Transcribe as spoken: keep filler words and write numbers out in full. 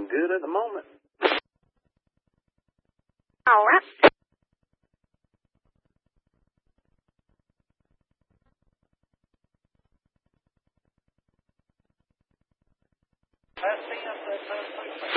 looking good at the moment. All right. Testing up that